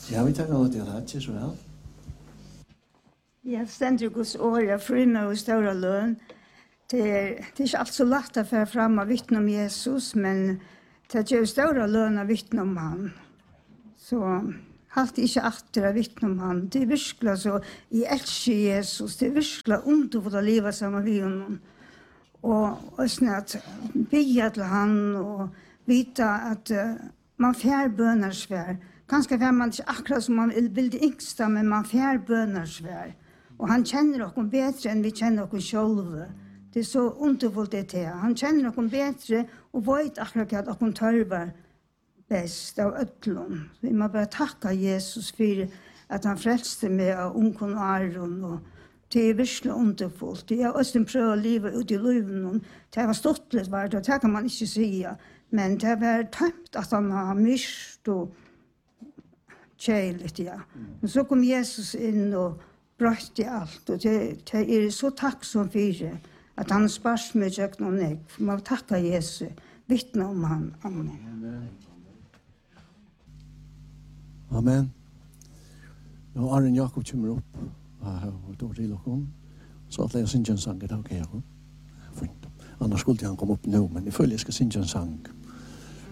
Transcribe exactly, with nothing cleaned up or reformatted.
Ja, vi tackar åt det här, så väl. Ja, stendur Guds åra, frymme og stora løn. Det er, det er ikke alt så lagt å få fram av vittne om Jesus, men det er jo stora løn av vittne om han. Så halt ikke atter av vittne om han. Det er virkelig så, jeg elsker Jesus, det er virkelig underfullt å leve sammen med honom. Og, og sånn at bygge til han og vite at uh, man fjær bønner svær. Kanskje fjær man ikke akkurat som man vil det yngste, men man fjær bønner svær. Og han kjenner oss bedre enn vi kjenner oss selv. Det er så underfullt det til. Han kjenner oss bedre og vet akkurat at oss tørver best av ødlån. Vi må bare takke Jesus for at han frelste meg av ungen Aron. Og det er virkelig underfullt. Jeg har også prøvd å leve ut i livet. Det var stått litt verdt, og det kan man ikke si. Men det var tømt at han har mist og kjeiligt, ja. Men så kom Jesus inn og brøtt i alt. Og det, det er så takksom for at han spars med kjøkken og nek. For man takker Jesus. Vittne om han. Amen. Amen. Amen. Og Arjen Jakob kommer opp. Og då till och så att jag synger en sång det okej. Fint. Annars skulle han komma upp nu, men ifall jag ska synga en sång.